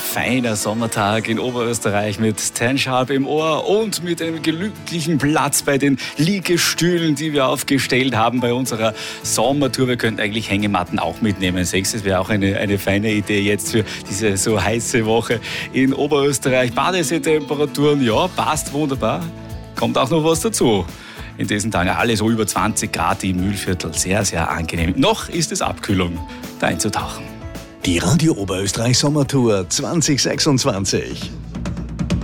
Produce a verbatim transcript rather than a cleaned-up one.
feiner Sommertag in Oberösterreich mit Ten Sharp im Ohr und mit einem glücklichen Platz bei den Liegestühlen, die wir aufgestellt haben bei unserer Sommertour. Wir könnten eigentlich Hängematten auch mitnehmen. Sechs, das wäre auch eine, eine feine Idee jetzt für diese so heiße Woche in Oberösterreich. Badeseetemperaturen, ja, passt wunderbar. Kommt auch noch was dazu. In diesen Tagen alle so über zwanzig Grad im Mühlviertel. Sehr, sehr angenehm. Noch ist es Abkühlung, da einzutauchen. Die Radio Oberösterreich Sommertour zwanzig sechsundzwanzig.